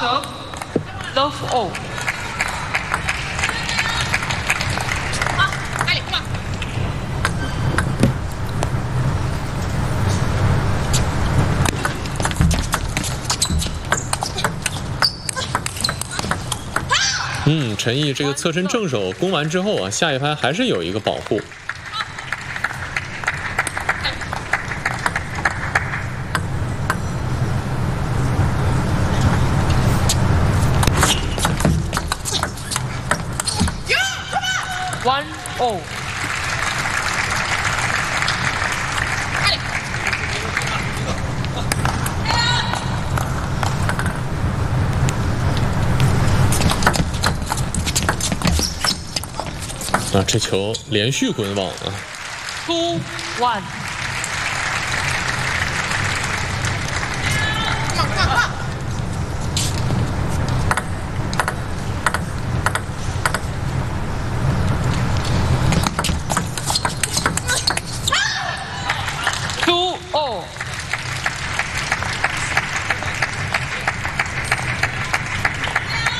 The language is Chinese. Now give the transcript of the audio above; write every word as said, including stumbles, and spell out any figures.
serve, love all. 嗯，陈毅这个侧身正手攻完之后啊，下一拍还是有一个保护。 One all. 啊，这球连续滚网啊 Two one.